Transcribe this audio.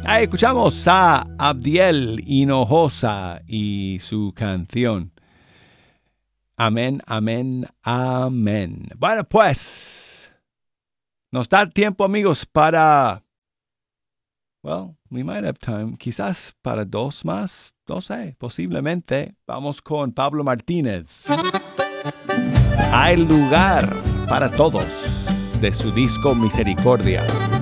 Ahí escuchamos a Abdiel Hinojosa y su canción. Amén, amén, amén. Bueno, pues, nos da tiempo, amigos, para... Well, we might have time. Quizás para dos más. No sé, posiblemente. Vamos con Pablo Martínez. Hay lugar para todos de su disco Misericordia.